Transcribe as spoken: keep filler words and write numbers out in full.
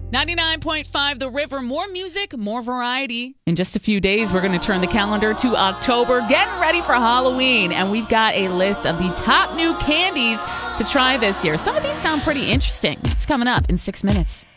ninety-nine point five The River. More music, more variety. In just a few days, we're going to turn the calendar to October, getting ready for Halloween. And we've got a list of the top new candies to try this year. Some of these sound pretty interesting. It's coming up in six minutes.